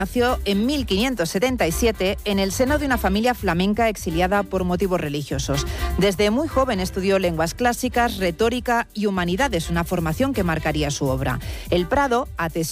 Nació en 1577 en el seno de una familia flamenca exiliada por motivos religiosos. Desde muy joven estudió lenguas clásicas, retórica y humanidades, una formación que marcaría su obra. El Prado atesora